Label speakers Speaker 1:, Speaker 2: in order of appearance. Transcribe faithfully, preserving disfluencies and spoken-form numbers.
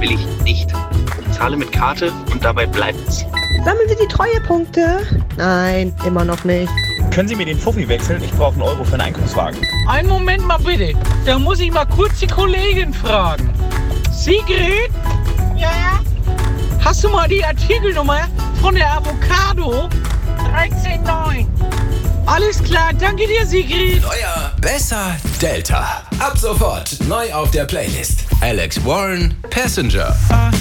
Speaker 1: will ich nicht. Ich zahle mit Karte und dabei bleibt's.
Speaker 2: Sammeln Sie die Treuepunkte? Nein, immer noch nicht.
Speaker 3: Können Sie mir den Fuffi wechseln? Ich brauche einen Euro für einen Einkaufswagen.
Speaker 4: Einen Moment mal bitte. Da muss ich mal kurz die Kollegin fragen. Sigrid? Ja? Hast du mal die Artikelnummer von der Avocado? dreizehn neun. Alles klar, danke dir, Sigrid.
Speaker 5: Neuer, besser, Delta. Ab sofort neu auf der Playlist. Alex Warren, Passenger.